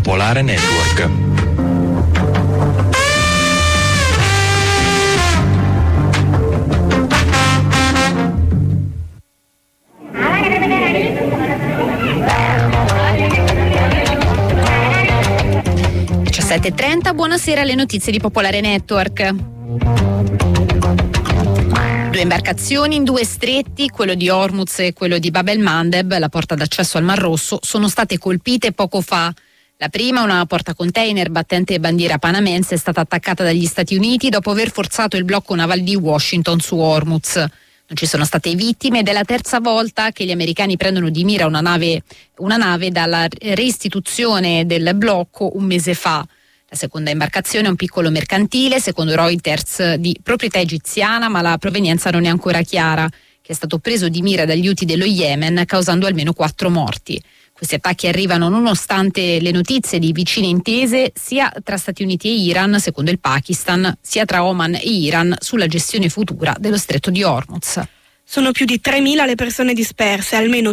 Popolare Network. Buonasera, le notizie di Popolare Network. 2 imbarcazioni in 2 stretti, quello di Hormuz e quello di Bab el-Mandeb, la porta d'accesso al Mar Rosso, sono state colpite poco fa. La prima, una portacontainer battente bandiera panamense, è stata attaccata dagli Stati Uniti dopo aver forzato il blocco navale di Washington su Hormuz. Non ci sono state vittime ed è la terza volta che gli americani prendono di mira una nave dalla reistituzione del blocco un mese fa. La seconda imbarcazione è un piccolo mercantile, secondo Reuters, di proprietà egiziana, ma la provenienza non è ancora chiara, che è stato preso di mira dagli Houthi dello Yemen, causando almeno 4 morti. Questi attacchi arrivano nonostante le notizie di vicine intese sia tra Stati Uniti e Iran, secondo il Pakistan, sia tra Oman e Iran sulla gestione futura dello stretto di Hormuz. Sono più di 3.000 le persone disperse, almeno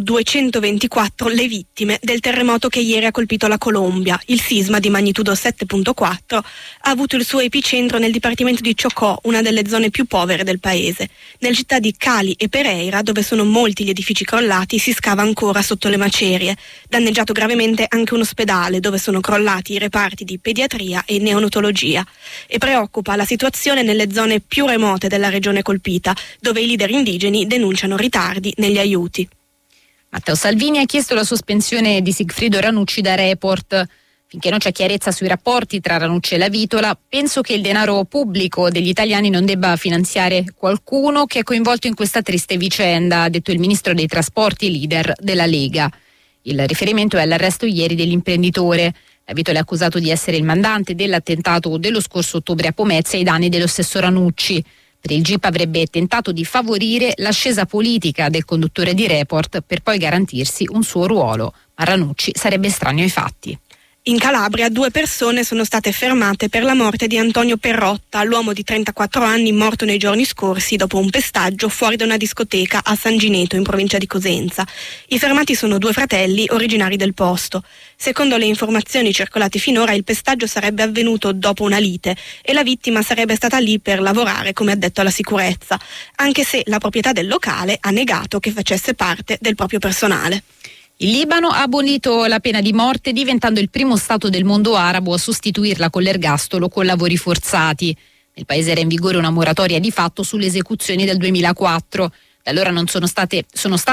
224 le vittime del terremoto che ieri ha colpito la Colombia. Il sisma di magnitudo 7.4 ha avuto il suo epicentro nel dipartimento di Chocó, una delle zone più povere del paese. Nelle città di Cali e Pereira, dove sono molti gli edifici crollati, si scava ancora sotto le macerie. Danneggiato gravemente anche un ospedale, dove sono crollati i reparti di pediatria e neonatologia. E preoccupa la situazione nelle zone più remote della regione colpita, dove i leader indigeni denunciano ritardi negli aiuti. Matteo Salvini ha chiesto la sospensione di Sigfrido Ranucci da Report. Finché non c'è chiarezza sui rapporti tra Ranucci e la Vitola, penso che il denaro pubblico degli italiani non debba finanziare qualcuno che è coinvolto in questa triste vicenda, ha detto il ministro dei trasporti e leader della Lega. Il riferimento è all'arresto ieri dell'imprenditore. La Vitola è accusato di essere il mandante dell'attentato dello scorso ottobre a Pomezia ai danni dello stesso Ranucci. Per il GIP avrebbe tentato di favorire l'ascesa politica del conduttore di Report per poi garantirsi un suo ruolo, ma Ranucci sarebbe estraneo ai fatti. In Calabria 2 persone sono state fermate per la morte di Antonio Perrotta, l'uomo di 34 anni morto nei giorni scorsi dopo un pestaggio fuori da una discoteca a San Gineto in provincia di Cosenza. I fermati sono 2 fratelli originari del posto. Secondo le informazioni circolate finora, il pestaggio sarebbe avvenuto dopo una lite e la vittima sarebbe stata lì per lavorare come addetto alla sicurezza, anche se la proprietà del locale ha negato che facesse parte del proprio personale. Il Libano ha abolito la pena di morte, diventando il primo stato del mondo arabo a sostituirla con l'ergastolo con lavori forzati. Nel paese era in vigore una moratoria di fatto sulle esecuzioni del 2004. Da allora sono state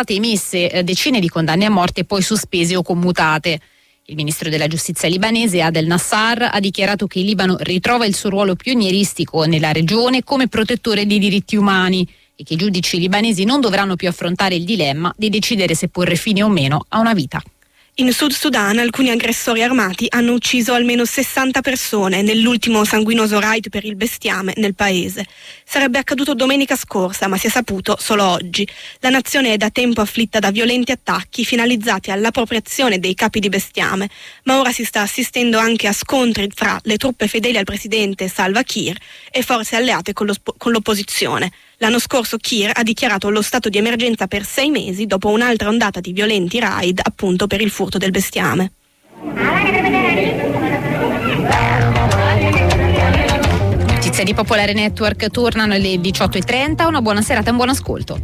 emesse decine di condanne a morte, poi sospese o commutate. Il ministro della giustizia libanese Adel Nassar ha dichiarato che il Libano ritrova il suo ruolo pionieristico nella regione come protettore dei diritti umani e che i giudici libanesi non dovranno più affrontare il dilemma di decidere se porre fine o meno a una vita. In Sud Sudan alcuni aggressori armati hanno ucciso almeno 60 persone nell'ultimo sanguinoso raid per il bestiame nel paese. Sarebbe accaduto domenica scorsa, ma si è saputo solo oggi. La nazione è da tempo afflitta da violenti attacchi finalizzati all'appropriazione dei capi di bestiame, ma ora si sta assistendo anche a scontri fra le truppe fedeli al presidente Salva Kiir e forze alleate con l'opposizione. L'anno scorso Kiir ha dichiarato lo stato di emergenza per 6 mesi dopo un'altra ondata di violenti raid appunto per il furto del bestiame. Notizie di Popolare Network tornano alle 18:30. Una buona serata e un buon ascolto.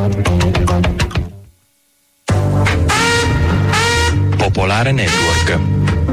Popolare Network.